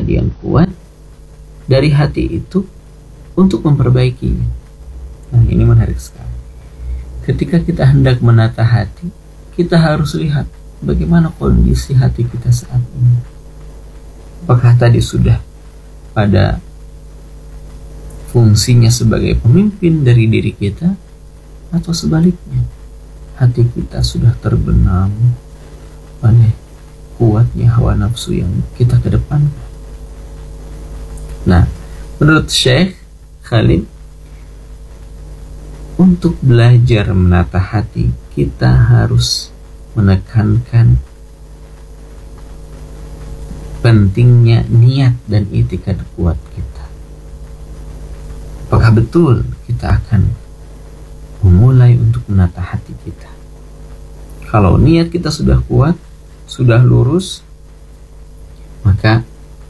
pribadi yang kuat dari hati itu untuk memperbaikinya. Nah, ini menarik sekali. Ketika kita hendak menata hati, kita harus lihat bagaimana kondisi hati kita saat ini. Apakah tadi sudah pada fungsinya sebagai pemimpin dari diri kita, atau sebaliknya hati kita sudah terbenam oleh kuatnya hawa nafsu yang kita kedepankan. Nah, menurut Syekh Khalid, untuk belajar menata hati, kita harus menekankan pentingnya niat dan itikad kuat kita. Apakah betul kita akan memulai untuk menata hati kita? Kalau niat kita sudah kuat, sudah lurus, maka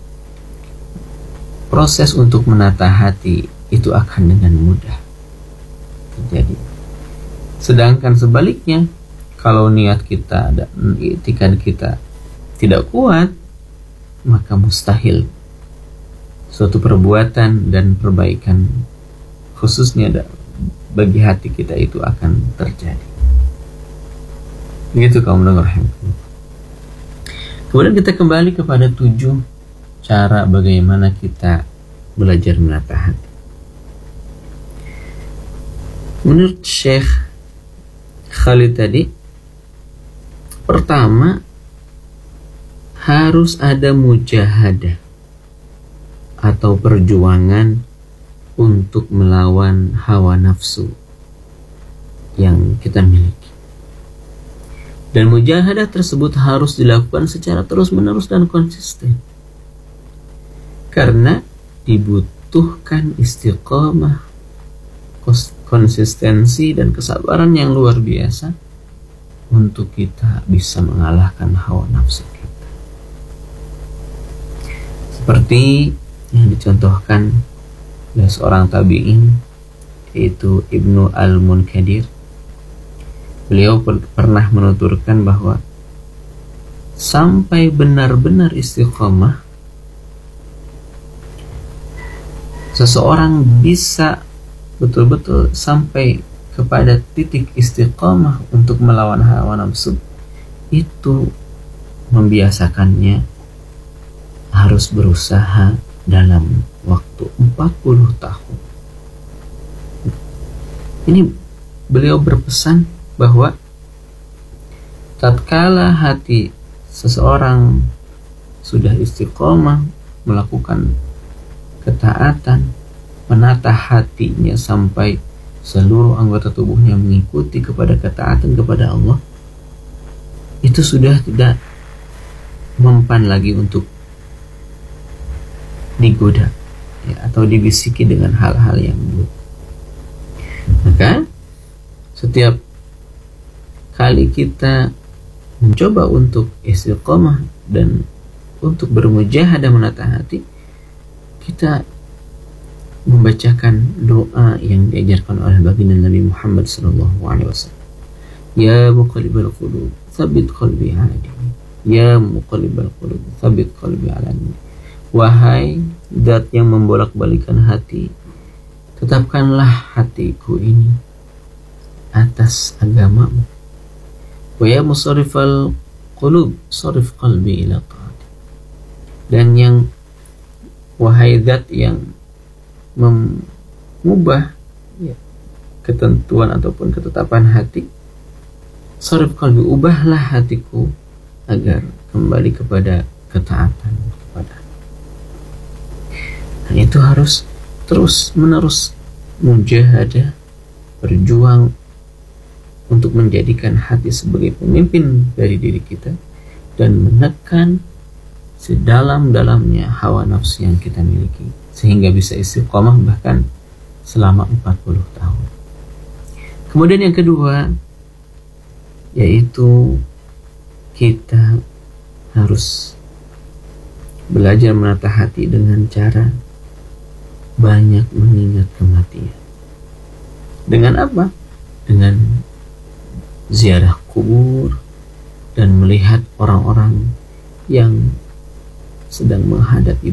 proses untuk menata hati itu akan dengan mudah terjadi. Sedangkan sebaliknya, kalau niat kita dan itikad kita tidak kuat, maka mustahil suatu perbuatan dan perbaikan khususnya bagi hati kita itu akan terjadi. Begitu kaum pendengar rahimahullah. Kemudian kita kembali kepada 7 cara bagaimana kita belajar menata hati. Menurut Syekh Khalid tadi, pertama harus ada mujahadah atau perjuangan untuk melawan hawa nafsu yang kita miliki. Dan mujahadah tersebut harus dilakukan secara terus-menerus dan konsisten. Karena dibutuhkan istiqamah, konsistensi dan kesabaran yang luar biasa untuk kita bisa mengalahkan hawa nafsu kita. Seperti yang dicontohkan oleh seorang tabi'in, yaitu Ibnu Al-Munkadir. Beliau pernah menuturkan bahwa sampai benar-benar istiqamah, seseorang bisa betul-betul sampai kepada titik istiqamah untuk melawan hawa nafsu, itu membiasakannya harus berusaha dalam waktu 40 tahun. Ini beliau berpesan bahwa tatkala hati seseorang sudah istiqomah melakukan ketaatan, menata hatinya sampai seluruh anggota tubuhnya mengikuti kepada ketaatan kepada Allah, itu sudah tidak mempan lagi untuk digoda ya, atau dibisiki dengan hal-hal yang buruk. Maka setiap kali kita mencoba untuk istiqomah dan untuk bermujahadah menata hati, kita membacakan doa yang diajarkan oleh baginda Nabi Muhammad SAW. Ya muqallibal qulub, tsabbit qalbi ala dinik. Ya muqallibal qulub, tsabbit qalbi ala dinik. Wahai zat yang membolak-balikan hati, tetapkanlah hatiku ini atas agamamu. Wa ya musarrifal qulub, sarif qalbi ila ta'atik. Dan yang wahai zat yang mengubah ya, ketentuan ataupun ketetapan hati, sarif qalbi, ubahlah hatiku agar kembali kepada ketaatan kepada. Nah, itu harus terus menerus mujahadah, berjuang untuk menjadikan hati sebagai pemimpin dari diri kita dan menekan sedalam-dalamnya hawa nafsu yang kita miliki sehingga bisa istiqomah bahkan selama 40 tahun. Kemudian yang kedua, yaitu kita harus belajar menata hati dengan cara banyak mengingat kematian. Dengan apa? Dengan ziarah kubur dan melihat orang-orang yang sedang menghadapi